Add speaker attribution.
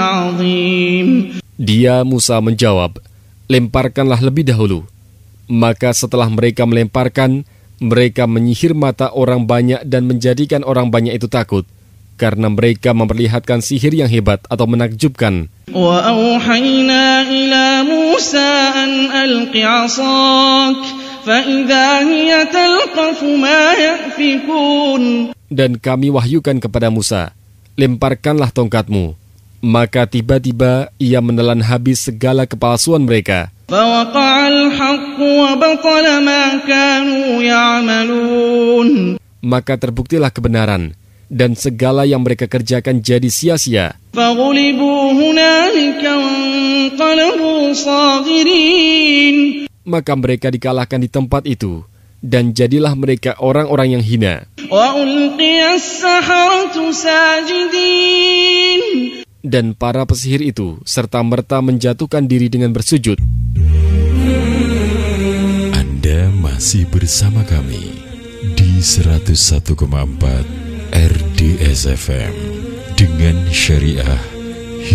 Speaker 1: عظيم.
Speaker 2: Dia Musa menjawab, lemparkanlah lebih dahulu. Maka setelah mereka melemparkan, mereka menyihir mata orang banyak dan menjadikan orang banyak itu takut, karena mereka memperlihatkan sihir yang hebat atau menakjubkan.
Speaker 1: وَأَوْحَيْنَا إِلَى مُوسَىٰ أَنْ أَلْقِ عَصَاكَ فَإِذَا هِيَ تَلْقَفُ مَا يَأْفِكُونَ.
Speaker 2: Dan kami wahyukan kepada Musa, lemparkanlah tongkatmu. Maka tiba-tiba ia menelan habis segala kepalsuan mereka.
Speaker 1: فَوَقَعَ الْحَقُّ وَبَطَلَ مَا كَانُوا يَعْمَلُونَ.
Speaker 2: Maka terbuktilah kebenaran, dan segala yang mereka kerjakan jadi sia-sia.
Speaker 1: فَغُلِبُوا هُنَالِكَ وَانقَلَبُوا صَاغِرِينَ.
Speaker 2: Maka mereka dikalahkan di tempat itu, dan jadilah mereka orang-orang yang hina.
Speaker 1: وَأُلْقِيَ السَّحَرَةُ سَاجِدِينَ.
Speaker 2: Dan para pesihir itu serta-merta menjatuhkan diri dengan bersujud.
Speaker 3: Anda masih bersama kami di 101,4 RDS FM dengan syariah